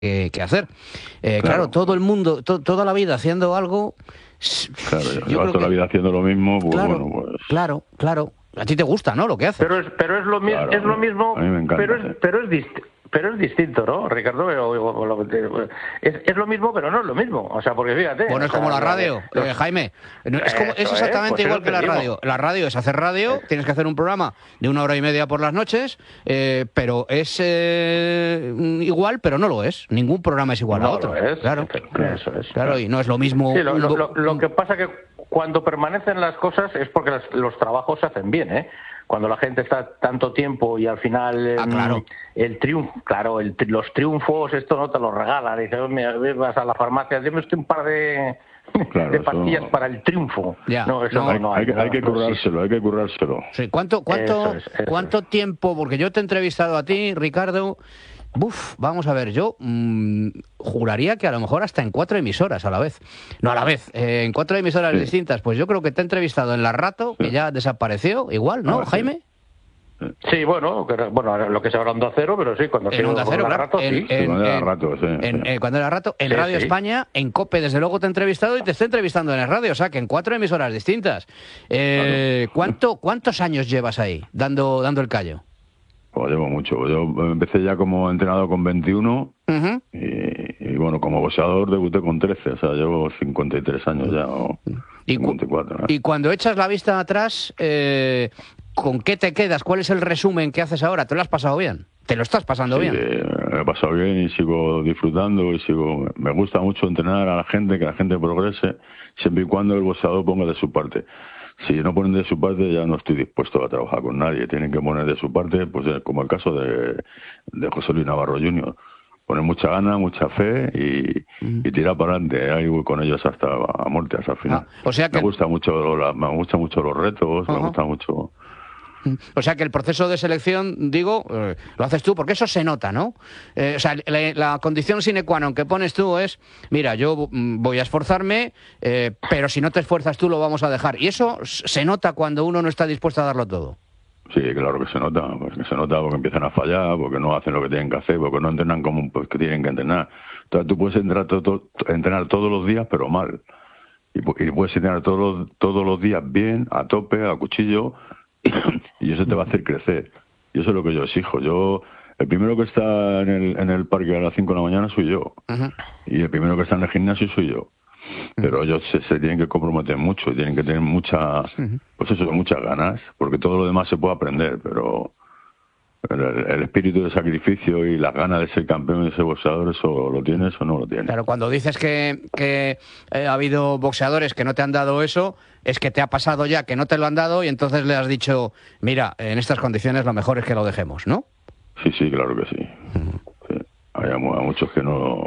que hacer. Claro, Claro. todo el mundo, toda la vida haciendo algo. Claro, Yo llevas creo toda la que, vida haciendo lo mismo, pues claro, bueno, pues claro. A ti te gusta, ¿no? Lo que haces. Pero claro, es lo mismo, a mí me encanta. Sí. pero es distinto, ¿no, Ricardo? Es lo mismo, pero no es lo mismo. O sea, porque fíjate. Bueno, o es sea, como la radio, Jaime. Es Eso exactamente pues igual eso que te la digo. radio. La radio es hacer radio, tienes que hacer un programa de 1 hora y media por las noches, pero es igual, pero no lo es. Ningún programa es igual a No otro. lo es. Claro, Eso es. claro, y no es lo mismo. Sí, lo que pasa que cuando permanecen las cosas es porque los trabajos se hacen bien, ¿eh? Cuando la gente está tanto tiempo y al final claro. el triunfo, claro, los triunfos, esto no te lo regalan. Dices, vas a la farmacia, dime usted un par de pastillas para el triunfo. Ya, No, eso no Hay que no currárselo, hay que currárselo. Sí, ¿cuánto Eso tiempo? Porque yo te he entrevistado a ti, Ricardo. Vamos a ver, yo juraría que a lo mejor hasta en 4 emisoras a la vez. No a la vez, en 4 emisoras distintas. Pues yo creo que te he entrevistado en La Rato, que ya desapareció, igual, ¿no, Jaime? Sí, bueno, lo que se hablando a cero, pero sí, cuando En Onda Cero, claro. Rato, sí. Cuando era Rato, sí. Cuando era Rato, en Sí, Radio sí. España, en COPE, desde luego te he entrevistado y te estoy entrevistando en el radio, o sea que en 4 emisoras distintas. ¿Cuántos años llevas ahí, dando el callo? Pues llevo mucho. Yo empecé ya como entrenador con 21 Ujú. y bueno, como boxeador debuté con 13, o sea, llevo 53 años ya, o Y 54. ¿no? Y cuando echas la vista atrás, ¿con qué te quedas? ¿Cuál es el resumen que haces ahora? ¿Te lo has pasado bien? ¿Te lo estás pasando bien? Me he pasado bien y sigo disfrutando y me gusta mucho entrenar a la gente, que la gente progrese, siempre y cuando el boxeador ponga de su parte. Si no ponen de su parte, ya no estoy dispuesto a trabajar con nadie. Tienen que poner de su parte, pues como el caso de José Luis Navarro Jr. Poner mucha gana, mucha fe y tirar para adelante. Ahí voy con ellos hasta a muerte, hasta el final. O sea que me gustan mucho los retos, me gusta mucho. O sea que el proceso de selección, digo, lo haces tú, porque eso se nota, ¿no? O sea, la condición sine qua non que pones tú es, mira, yo voy a esforzarme, pero si no te esfuerzas tú lo vamos a dejar. Y eso se nota cuando uno no está dispuesto a darlo todo. Sí, claro que se nota, porque porque empiezan a fallar, porque no hacen lo que tienen que hacer, porque no entrenan como que tienen que entrenar. Entonces tú puedes entrenar todos los días, pero mal. Y puedes entrenar todos los días bien, a tope, a cuchillo, y eso te va a hacer crecer. Y eso es lo que yo exijo. El primero que está en el parque a las 5 de la mañana soy yo. Uh-huh. Y el primero que está en el gimnasio soy yo. Pero ellos se tienen que comprometer mucho, tienen que tener muchas ganas, porque todo lo demás se puede aprender, pero el espíritu de sacrificio y las ganas de ser campeón y de ser boxeador, eso lo tienes o no lo tienes. Claro, cuando dices que ha habido boxeadores que no te han dado eso, es que te ha pasado ya que no te lo han dado y entonces le has dicho, mira, en estas condiciones lo mejor es que lo dejemos, ¿no? Sí, claro que sí. Sí. Hay muchos que no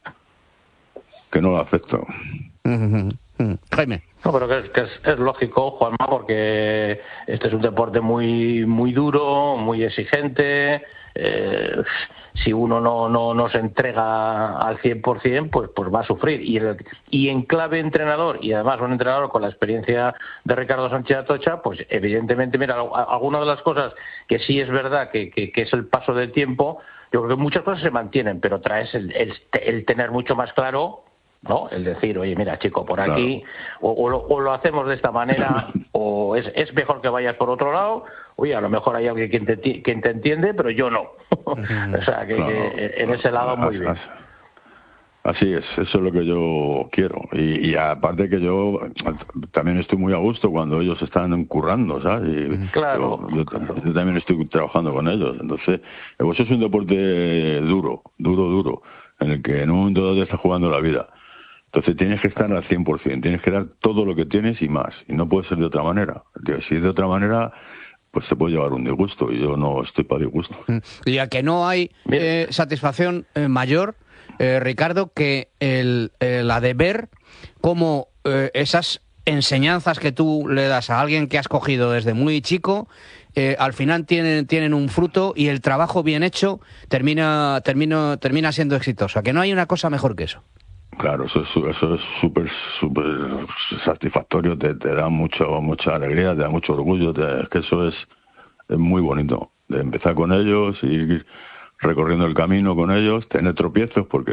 lo aceptan. Jaime. No, pero que es lógico, Juanma, porque este es un deporte muy muy duro, muy exigente. Si uno no se entrega al 100%, pues va a sufrir. Y en clave entrenador, y además un entrenador con la experiencia de Ricardo Sánchez Atocha, pues evidentemente, mira, algunas de las cosas que sí es verdad que es el paso del tiempo, yo creo que muchas cosas se mantienen, pero traes el tener mucho más claro, ¿no? El decir, oye, mira, chico, por aquí, o lo hacemos de esta manera, o es mejor que vayas por otro lado. Oye, a lo mejor hay alguien que te entiende, pero yo no. O sea, que en ese lado muy bien. Así es, eso es lo que yo quiero. Y aparte que yo también estoy muy a gusto cuando ellos están currando, ¿sabes? Y claro. Yo también estoy trabajando con ellos. Entonces, pues es un deporte duro, en el que en un momento dado estás jugando la vida. Entonces tienes que estar al 100%, tienes que dar todo lo que tienes y más. Y no puede ser de otra manera. Si es de otra manera, pues se puede llevar un disgusto. Y yo no estoy para disgusto. Ya que no hay satisfacción mayor, Ricardo, que la de ver cómo esas enseñanzas que tú le das a alguien que has cogido desde muy chico, al final tienen un fruto y el trabajo bien hecho termina siendo exitoso. Que no hay una cosa mejor que eso. Claro, eso es súper satisfactorio, te da mucha alegría, te da mucho orgullo, es que eso es muy bonito, de empezar con ellos y recorriendo el camino con ellos, tener tropiezos, porque